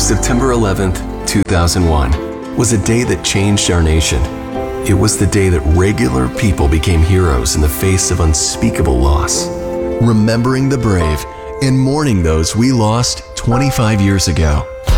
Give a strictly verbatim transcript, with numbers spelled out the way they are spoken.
September eleventh, two thousand one was a day that changed our nation. It was the day that regular people became heroes in the face of unspeakable loss. Remembering the brave and mourning those we lost twenty-five years ago.